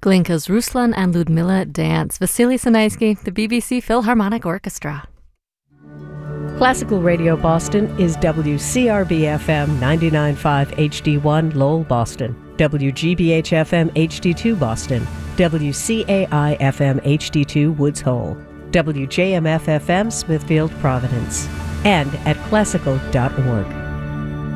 Glinka's Ruslan and Ludmilla dance. Vasily Sanaisky, the BBC Philharmonic Orchestra. Classical Radio Boston is WCRB-FM 99.5 HD1 Lowell, Boston, WGBH-FM HD2 Boston, WCAI-FM HD2 Woods Hole, WJMF-FM Smithfield, Providence, and at classical.org.